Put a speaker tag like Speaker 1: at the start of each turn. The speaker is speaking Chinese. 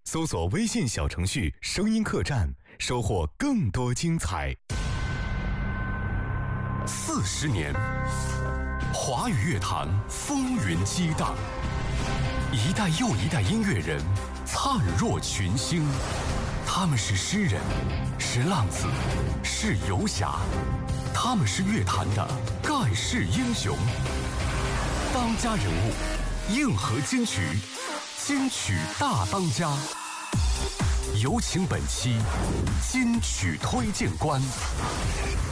Speaker 1: 搜索微信小程序声音客栈，收获更多精彩。
Speaker 2: 40年，华语乐坛风云激荡，一代又一代音乐人灿若群星。他们是诗人，是浪子，是游侠，他们是乐坛的盖世英雄。当家人物，硬核金曲，金曲大当家。有请本期金曲推荐官。